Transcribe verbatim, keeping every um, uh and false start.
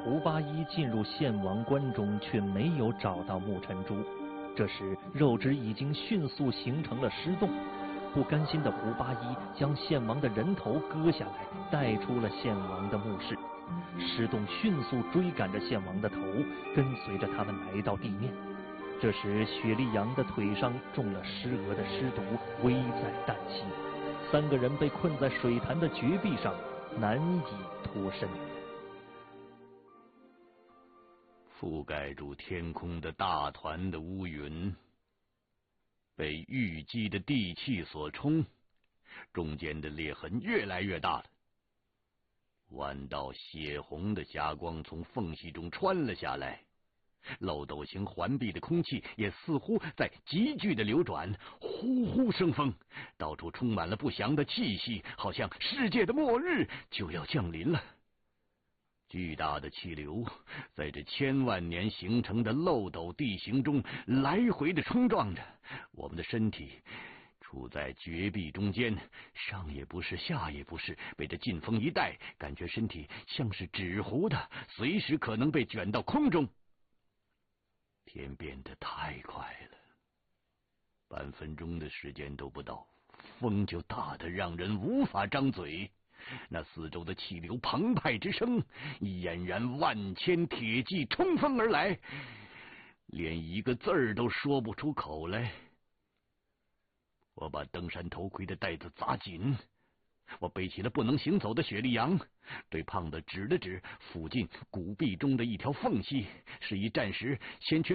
胡八一进入献王关中，却没有找到木尘珠。这时肉汁已经迅速形成了尸洞。不甘心的胡八一将献王的人头割下来，带出了献王的墓室。尸洞迅速追赶着献王的头，跟随着他们来到地面。这时雪莉杨的腿上中了尸蛾的尸毒，危在旦夕。三个人被困在水潭的绝壁上，难以脱身。 覆盖住天空的大团的乌云被淤积的地气所冲，中间的裂痕越来越大了。弯道血红的霞光从缝隙中穿了下来，漏斗形环壁的空气也似乎在急剧的流转，呼呼生风，到处充满了不祥的气息，好像世界的末日就要降临了。巨大的气流在这千万年形成的漏斗地形中来回的冲撞着，我们的身体处在绝壁中间，上也不是下也不是，被这劲风一带，感觉身体像是纸糊的，随时可能被卷到空中。天变得太快了，半分钟的时间都不到，风就大得让人无法张嘴。那四周的气流澎湃之声，俨然万千铁骑冲锋而来，连一个字儿都说不出口来。我把登山头盔的带子扎紧，我背起了不能行走的雪莉杨，对胖子指了指附近谷壁中的一条缝隙，示意暂时先去